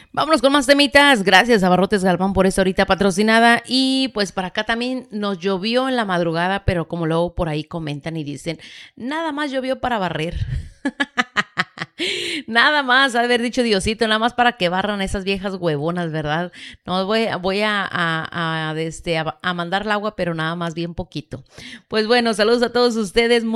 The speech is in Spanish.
Vámonos con más temitas. Gracias a Barrotes Galván por esta horita patrocinada. Y pues para acá también nos llovió en la madrugada, pero como luego por ahí comentan y dicen, nada más llovió para barrer. Nada más, ha de haber dicho Diosito, nada más para que barran esas viejas huevonas, ¿verdad? No voy a mandar el agua, pero nada más bien poquito. Pues bueno, saludos a todos ustedes.